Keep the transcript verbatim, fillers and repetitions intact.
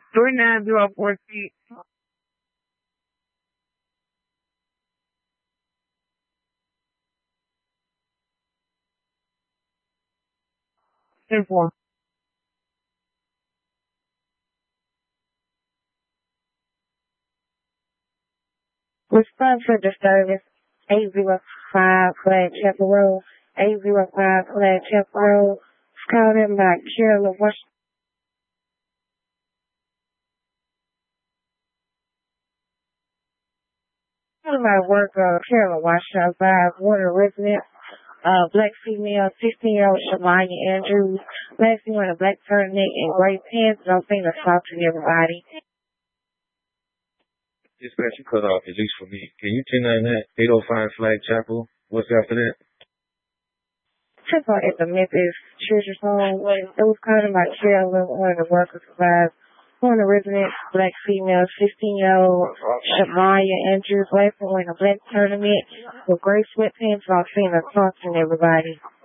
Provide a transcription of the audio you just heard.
three nine zero four six. Ten four. Response for disturbance eight zero five Flag Chapel Road. eight zero five Flag Chapel Road. It's called in by Carolyn Washington. My work, uh, Carolyn Washington, five Water resident, uh, black female, sixteen year old Shamaya Andrews, last name with a black turtleneck and gray pants, and I'm saying assaulting everybody. Dispatch, you cut off, at least for me. Can you ten nine that? eight oh five Flag Chapel. What's after that? Check out at the Memphis Children's Home. It was called in by Carolyn, one of the workers survived. One of the residents, black female, sixteen year old Shamaya Andrews, last name with a black turtleneck with gray sweatpants, and I'm saying assaulting everybody.